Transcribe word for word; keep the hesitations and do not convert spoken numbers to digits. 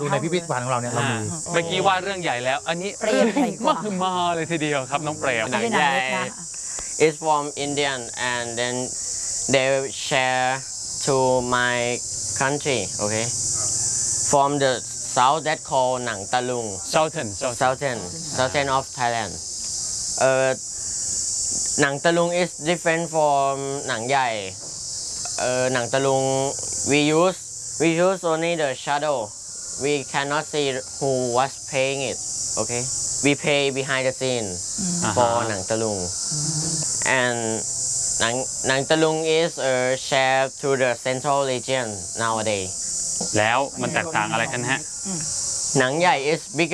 ดูในพิพิธภัณฑ์ของเราเนี่ยเรามีเมื่อกี้ว่าเรื่องใหญ่แล้วอันนี้เรื่องมากมาเลยทีเดียวครับน้องเปรมหนังใหญ่ is from Indian and then they share to my country okay from the south that called หนังตะลุง Southern southern southern of Thailand เอ่อหนังตะลุง is different from หนังใหญ่เอ่อหนังตะลุง we use we use only the shadow we cannot see who was playing it okay we play behind the scene for หนังตะลุง and หนังหนังตะลุง is uh, shared to the central region nowadays แล้วมันแตกต่างอะไรกันฮะหนังใหญ่ is bigger